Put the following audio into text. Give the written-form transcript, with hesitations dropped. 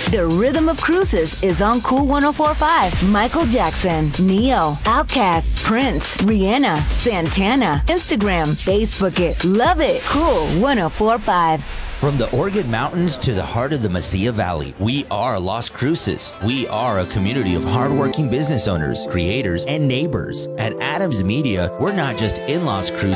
The Rhythm of Cruises is on Cool 104.5. Michael Jackson, Neo, Outkast, Prince, Rihanna, Santana. Instagram, Facebook it. Love it. Cool 104.5. From the Oregon Mountains to the heart of the Mesilla Valley, we are Las Cruces. We are a community of hardworking business owners, creators, and neighbors. At Adams Media, we're not just in Las Cruces.